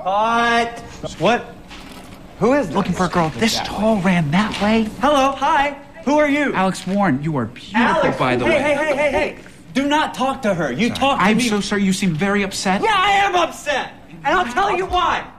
Cut. What? Who is this? Looking for a girl this tall ran that way? Hello, hi. Who are you? Alex Warren, you are beautiful, Alex, by the way. Hey. Do not talk to her. You talk to me. I'm so sorry. You seem very upset. Yeah, I am upset. And I'll tell you why.